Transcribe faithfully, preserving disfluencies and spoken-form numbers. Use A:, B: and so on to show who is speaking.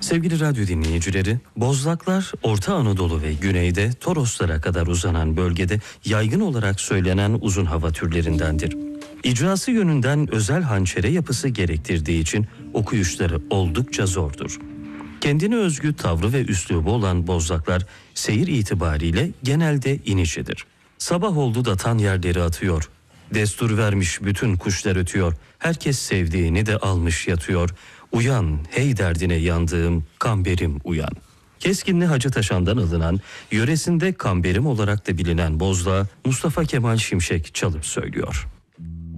A: Sevgili radyo dinleyicileri, Bozlaklar Orta Anadolu ve güneyde Toroslara kadar uzanan bölgede yaygın olarak söylenen uzun hava türlerindendir. İcrası yönünden özel hançere yapısı gerektirdiği için okuyuşları oldukça zordur. Kendine özgü tavrı ve üslubu olan Bozlaklar seyir itibariyle genelde inişidir. Sabah oldu da tan yerleri atıyor. Destur vermiş bütün kuşlar ötüyor. Herkes sevdiğini de almış yatıyor. Uyan hey derdine yandığım kamberim uyan. Keskinli Hacıtaşan'dan alınan, yöresinde kamberim olarak da bilinen Bozlak'ı Mustafa Kemal Şimşek çalıp söylüyor.